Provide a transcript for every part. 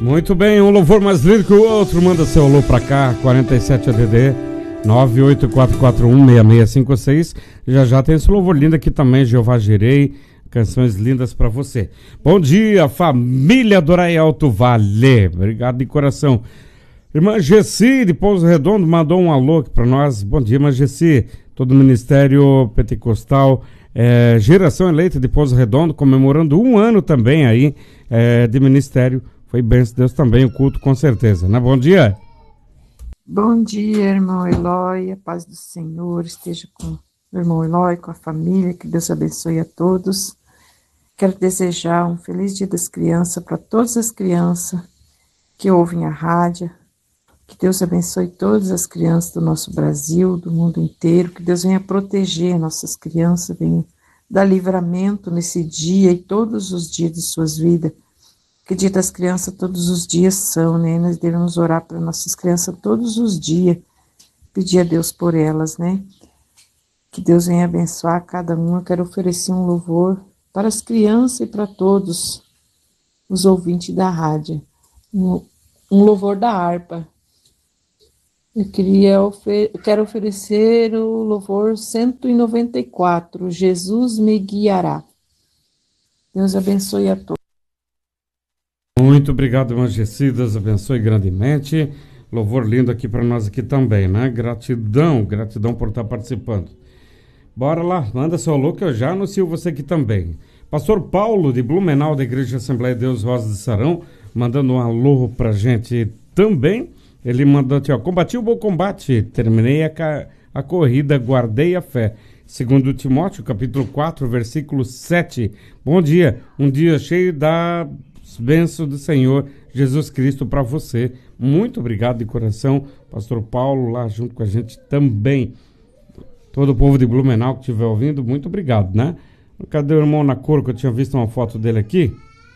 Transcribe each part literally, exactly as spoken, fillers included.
Muito bem, um louvor mais lindo que o outro. Manda seu alô pra cá, quarenta e sete A D D nove oito quatro quatro um seis seis cinco seis. Já já tem esse louvor lindo aqui também, Jeová Jirei. Canções lindas pra você. Bom dia, família Dorai Alto Vale. Obrigado de coração. Irmã Gessi de Pouso Redondo mandou um alô aqui pra nós. Bom dia, irmã Gessi. Todo o Ministério Pentecostal é, Geração Eleita de Pouso Redondo, comemorando um ano também aí é, de ministério. Foi bênção de Deus também o culto, com certeza, né? Bom dia. Bom dia, irmão Eloy. A paz do Senhor esteja com o irmão Eloy, com a família. Que Deus abençoe a todos. Quero desejar um feliz dia das crianças para todas as crianças que ouvem a rádio. Que Deus abençoe todas as crianças do nosso Brasil, do mundo inteiro. Que Deus venha proteger nossas crianças, venha dar livramento nesse dia e todos os dias de suas vidas. Que dia das crianças todos os dias são, né? Nós devemos orar para nossas crianças todos os dias, pedir a Deus por elas, né? Que Deus venha abençoar cada um. Eu quero oferecer um louvor para as crianças e para todos os ouvintes da rádio. Um, um louvor da harpa. Eu, queria ofer- eu quero oferecer o louvor cento e noventa e quatro, Jesus me guiará. Deus abençoe a todos. Muito obrigado, irmã Gessi. Deus abençoe grandemente. Louvor lindo aqui para nós aqui também, né? Gratidão, gratidão por estar participando. Bora lá, manda seu alô que eu já anuncio você aqui também. Pastor Paulo de Blumenau, da Igreja Assembleia de Deus Rosa de Sarão, mandando um alô pra gente também. Ele mandou aqui, ó: combati o bom combate, terminei a, ca... a corrida, guardei a fé. Segundo Timóteo, capítulo quatro, versículo sete. Bom dia, um dia cheio da bênção do Senhor Jesus Cristo para você. Muito obrigado de coração, Pastor Paulo, lá junto com a gente também. Todo o povo de Blumenau que estiver ouvindo, muito obrigado, né? Cadê o irmão na cor, que eu tinha visto uma foto dele aqui?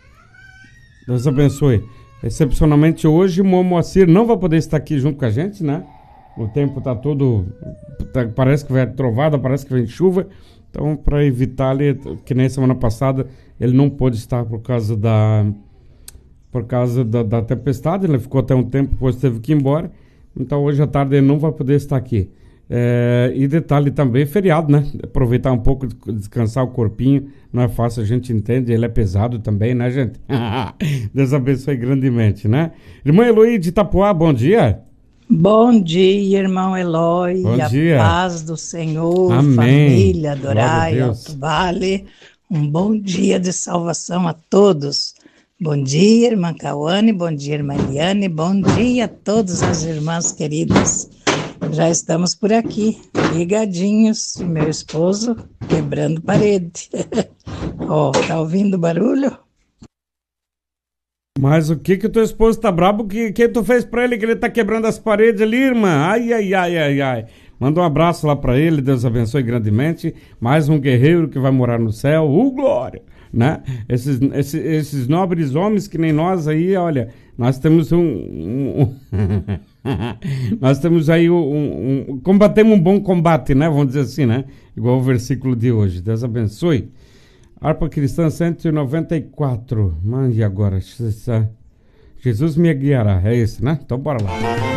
Deus abençoe. Excepcionalmente hoje, o Moacir não vai poder estar aqui junto com a gente, né? O tempo tá todo... Tá, parece que vai trovada, parece que vem chuva. Então, para evitar, ele, que nem semana passada, ele não pôde estar por causa da... Por causa da, da tempestade. Ele ficou até um tempo, depois teve que ir embora. Então, hoje à tarde ele não vai poder estar aqui. É, e detalhe também, feriado, né? Aproveitar um pouco, descansar o corpinho. Não é fácil, a gente entende, ele é pesado também, né, gente? Deus abençoe grandemente, né? Irmã Eloy de Itapuá, bom dia. Bom dia, irmão Eloy. Bom a dia. Paz do Senhor, Amém. família, Dorai, Alto Vale. Um bom dia de salvação a todos. Bom dia, irmã Cauane, bom dia, irmã Eliane, bom dia a todas as irmãs queridas. Já estamos por aqui, ligadinhos, e meu esposo quebrando parede. Ó, oh, tá ouvindo o barulho? Mas o que que o teu esposo tá brabo? O que, que tu fez pra ele que ele tá quebrando as paredes ali, irmã? Ai, ai, ai, ai, ai. Manda um abraço lá pra ele, Deus abençoe grandemente. Mais um guerreiro que vai morar no céu. Uh, glória! Né? Esses, esses, esses nobres homens que nem nós aí, olha, nós temos um... um, um nós temos aí um, um, um... combatemos um bom combate, né? Vamos dizer assim, né? Igual o versículo de hoje. Deus abençoe. Harpa Cristã cento e noventa e quatro. Mas e agora? Jesus me guiará. É esse, né? Então bora lá.